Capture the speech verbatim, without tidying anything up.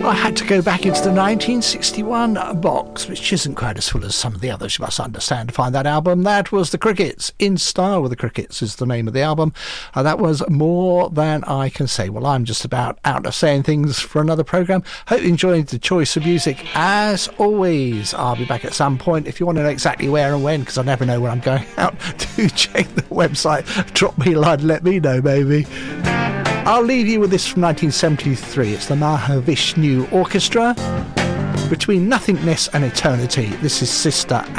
I had to go back into the nineteen sixty-one box, which isn't quite as full as some of the others, you must understand, to find that album. That was the Crickets. In Style with the Crickets is the name of the album. Uh, that was More Than I Can Say. Well, I'm just about out of saying things for another programme. Hope you enjoyed the choice of music. As always, I'll be back at some point. If you want to know exactly where and when, because I never know when I'm going out, do check the website. Drop me a line, let me know, baby. I'll leave you with this from nineteen seventy-three. It's the Mahavishnu Orchestra. Between Nothingness and Eternity. This is Sister